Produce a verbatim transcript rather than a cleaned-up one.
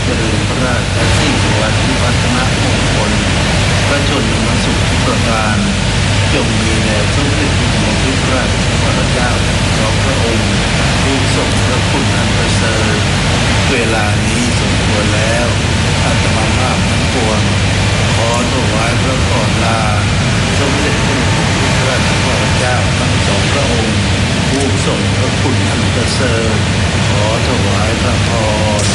เจริญพระราชสิ่งสวัสดิ์วัฒนมงคลพระชนมสุขทุกประการจงมีแด่สมเด็จพระบรมราชาธิเจ้าของพระองค์ผู้ทรงพระคุณอันประเสริฐ